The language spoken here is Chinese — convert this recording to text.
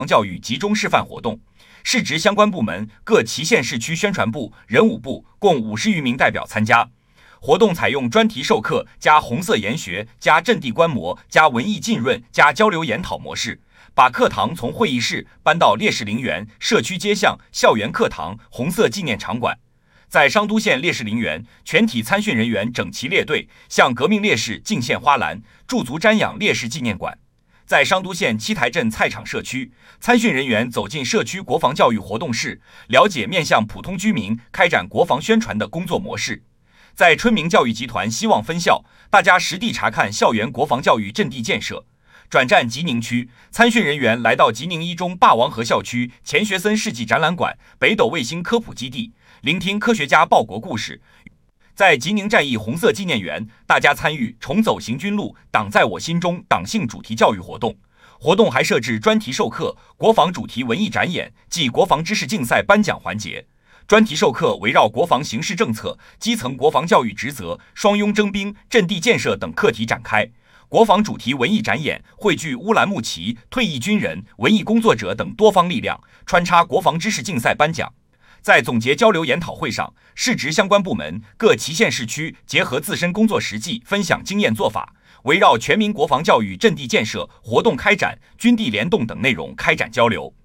教育集中示范活动，市直相关部门各旗县市区宣传部、人武部共50余名代表参加。活动采用专题授课加红色研学加阵地观摩加文艺浸润加交流研讨模式，把课堂从会议室搬到烈士陵园、社区街巷、校园课堂、红色纪念场馆。在商都县烈士陵园，全体参训人员整齐列队，向革命烈士敬献花篮，驻足瞻仰烈士纪念馆。在商都县七台镇菜场社区，参训人员走进社区国防教育活动室，了解面向普通居民开展国防宣传的工作模式。在春明教育集团希望分校，大家实地查看校园国防教育阵地建设。转战吉宁区，参训人员来到吉宁一中霸王河校区钱学森世纪展览馆、北斗卫星科普基地，聆听科学家报国故事。在吉宁战役红色纪念园，大家参与重走行军路，党在我心中党性主题教育活动。活动还设置专题授课、国防主题文艺展演暨国防知识竞赛颁奖环节。专题授课围绕国防形势政策、基层国防教育职责、双拥征兵、阵地建设等课题展开。国防主题文艺展演汇聚乌兰牧骑、退役军人、文艺工作者等多方力量，穿插国防知识竞赛颁奖。在总结交流研讨会上，市直相关部门各旗县市区结合自身工作实际，分享经验做法，围绕全民国防教育阵地建设、活动开展、军地联动等内容开展交流。